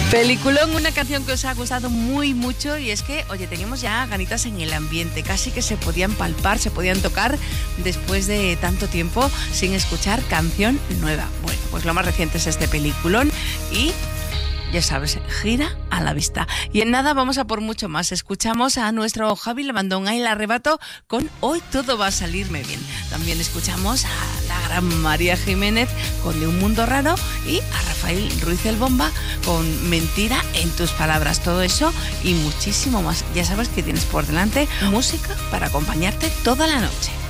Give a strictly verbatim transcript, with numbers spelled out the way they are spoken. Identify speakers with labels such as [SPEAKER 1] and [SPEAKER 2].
[SPEAKER 1] Peliculón, una canción que os ha gustado muy mucho y es que, oye, teníamos ya ganitas en el ambiente, casi que se podían palpar, se podían tocar después de tanto tiempo sin escuchar canción nueva. Bueno, pues lo más reciente es este peliculón y... ya sabes, gira a la vista. Y en nada vamos a por mucho más. Escuchamos a nuestro Javi Labandón y el arrebato con Hoy todo va a salirme bien. También escuchamos a la gran María Jiménez con De un mundo raro y a Rafael Ruiz el Bomba con Mentira en tus palabras. Todo eso y muchísimo más. Ya sabes que tienes por delante música para acompañarte toda la noche.